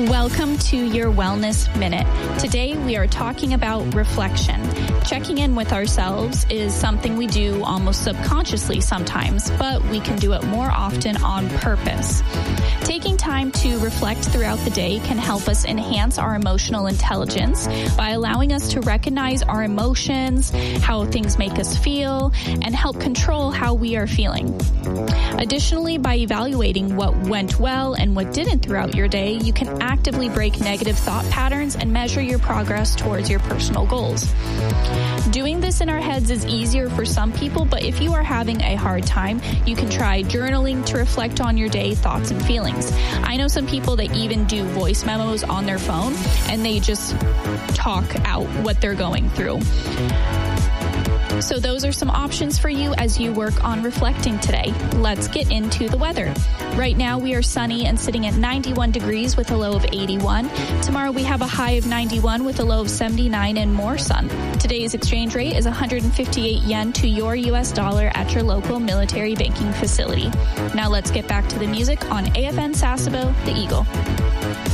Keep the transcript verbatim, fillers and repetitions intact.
Welcome to your Wellness Minute. Today we are talking about reflection. Checking in with ourselves is something we do almost subconsciously sometimes, but we can do it more often on purpose. Taking time to reflect throughout the day can help us enhance our emotional intelligence by allowing us to recognize our emotions, how things make us feel, and help control how we are feeling. Additionally, by evaluating what went well and what didn't throughout your day, you can actively break negative thought patterns and measure your progress towards your personal goals. Doing this in our heads is easier for some people, but if you are having a hard time, you can try journaling to reflect on your day, thoughts, and feelings. I know some people that even do voice memos on their phone, and they just talk out what they're going through. So those are some options for you as you work on reflecting today. Let's get into the weather. Right now we are sunny and sitting at ninety-one degrees with a low of eighty-one. Tomorrow we have a high of ninety-one with a low of seventy-nine and more sun. Today's exchange rate is one hundred fifty-eight yen to your U S dollar at your local military banking facility. Now let's get back to the music on A F N Sasebo, The Eagle.